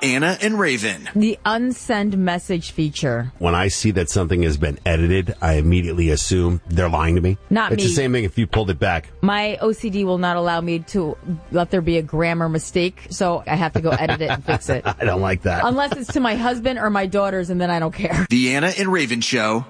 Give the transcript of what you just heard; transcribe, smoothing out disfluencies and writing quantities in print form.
Anna and Raven. The unsend message feature. When I see that something has been edited, I immediately assume they're lying to me. Not It's me. the same thing if you pulled it back. My OCD will not allow me to let there be a grammar mistake, so I have to go edit it and fix it. I don't like that. Unless it's to my husband or my daughters, and then I don't care. The Anna and Raven Show.